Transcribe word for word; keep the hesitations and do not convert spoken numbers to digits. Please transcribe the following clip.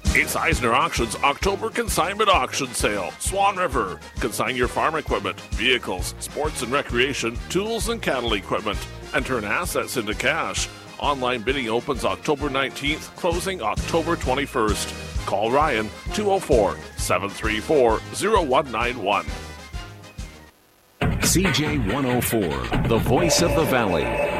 It's Eisner Auctions October Consignment Auction Sale. Swan River. Consign your farm equipment, vehicles, sports and recreation, tools and cattle equipment, and turn assets into cash. Online bidding opens October nineteenth, closing October twenty-first. Call Ryan two oh four, seven three four, oh one nine one. C J one oh four, the voice of the Valley.